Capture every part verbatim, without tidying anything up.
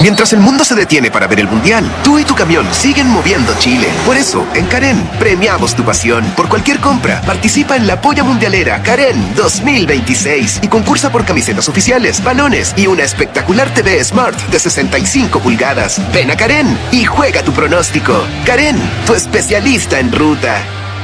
Mientras el mundo se detiene para ver el mundial, tú y tu camión siguen moviendo Chile. Por eso, en Karen, premiamos tu pasión. Por cualquier compra, participa en la Polla Mundialera Karen dos mil veintiséis y concursa por camisetas oficiales, balones y una espectacular T V Smart de sesenta y cinco pulgadas. Ven a Karen y juega tu pronóstico. Karen, tu especialista en ruta.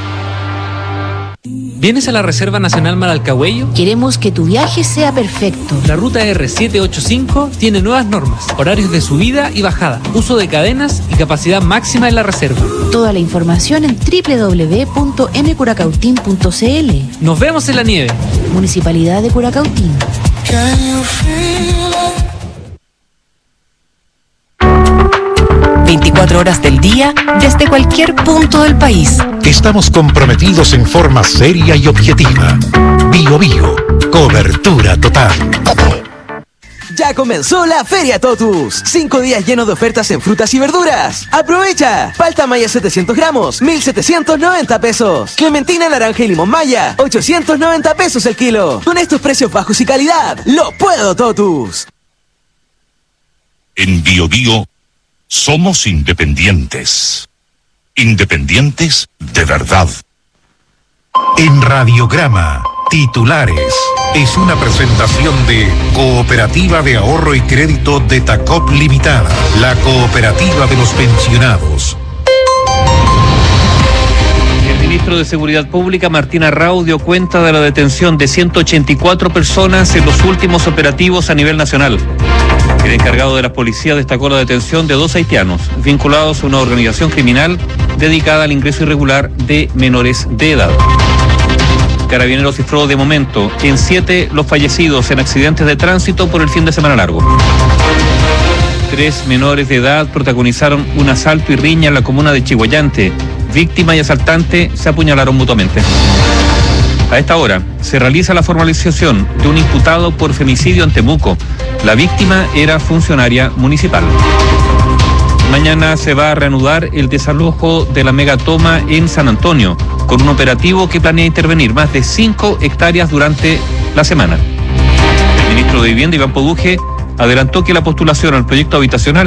¿Vienes a la Reserva Nacional Maralcahuello? Queremos que tu viaje sea perfecto. La ruta R setecientos ochenta y cinco tiene nuevas normas, horarios de subida y bajada, uso de cadenas y capacidad máxima en la reserva. Toda la información en doble u doble u doble u punto m curacautín punto c l. Nos vemos en la nieve. Municipalidad de Curacautín. veinticuatro horas del día, desde cualquier punto del país. Estamos comprometidos en forma seria y objetiva. Bio Bio, cobertura total. Ya comenzó la Feria Totus. Cinco días llenos de ofertas en frutas y verduras. ¡Aprovecha! Palta maya setecientos gramos, mil setecientos noventa pesos. Clementina, naranja y limón maya, ochocientos noventa pesos el kilo. Con estos precios bajos y calidad, ¡lo puedo, Totus! En Bio Bio somos independientes. Independientes de verdad. En Radiograma, titulares. Es una presentación de Cooperativa de Ahorro y Crédito de Tacop Limitada, la cooperativa de los pensionados. El ministro de Seguridad Pública, Martín Arrau, dio cuenta de la detención de ciento ochenta y cuatro personas en los últimos operativos a nivel nacional. El encargado de la policía destacó la detención de dos haitianos vinculados a una organización criminal dedicada al ingreso irregular de menores de edad. Carabineros cifró de momento en siete los fallecidos en accidentes de tránsito por el fin de semana largo. Tres menores de edad protagonizaron un asalto y riña en la comuna de Chihuayante. Víctima y asaltante se apuñalaron mutuamente. A esta hora se realiza la formalización de un imputado por femicidio en Temuco. La víctima era funcionaria municipal. Mañana se va a reanudar el desalojo de la megatoma en San Antonio, con un operativo que planea intervenir más de cinco hectáreas durante la semana. El ministro de Vivienda, Iván Poduje, adelantó que la postulación al proyecto habitacional